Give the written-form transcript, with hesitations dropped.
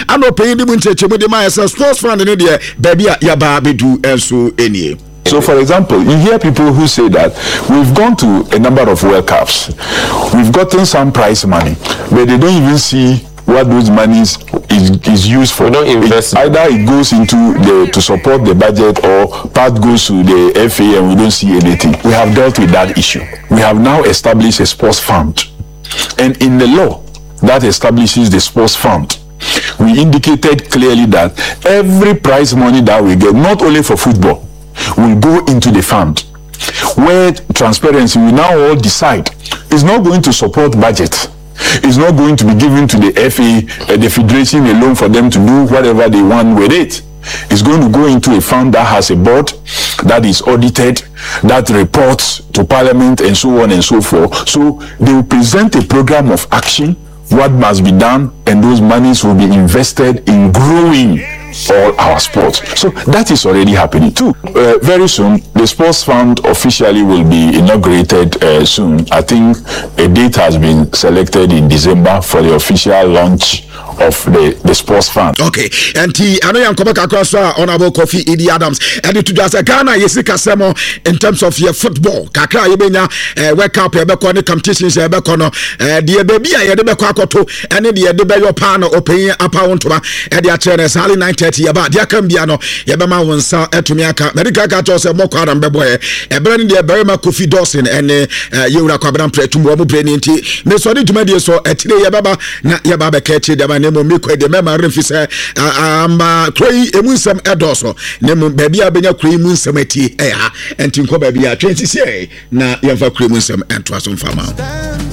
ano pay di munchechemu de ma sports fund no de baby ya ba bedu enso enie. So, for example, you hear people who say that we've gone to a number of World Cups, we've gotten some prize money, but they don't even see what those monies is used for. We don't invest. Either it goes into to support the budget, or part goes to the FA, and we don't see anything. We have dealt with that issue. We have now established a sports fund, and in the law that establishes the sports fund, we indicated clearly that every prize money that we get, not only for football, will go into the fund, where transparency we now all decide is not going to support budget. It's not going to be given to the FA, the federation alone, for them to do whatever they want with it. It's going to go into a fund that has a board, that is audited, that reports to Parliament, and so on and so forth. So they will present a program of action, what must be done, and those monies will be invested in growing all our sports. So that is already happening too. Very soon, the sports fund officially will be inaugurated soon. I think a date has been selected in December for the official launch of the sports fund. Okay, and I know you come back across Honorable Kofi Idi Adams, and to just Ghana Yesika Semo in terms of your football. Kakra Yebenya World Cup Ebeko competitions Ebeko no the baby I Ebeko akoto and the Ebeyo Pan open apa wontoma e dia chere sali 9:30 yaba dia kan bia no yebema wonsa etumiaka medical kato se moko adam bebo e ebere ne Berima Kofi Dawson and yewura kwabran pretum wo mo breni nti me so de dwuma die so etire yebaba na yeba be ka chi de nemo mekwa de mema refi se amba kroi emunsem edoso nemo baby abenya kroi emunsem ati ha enti nko baby a 20 na yemfa kroi emunsem ento aso mfama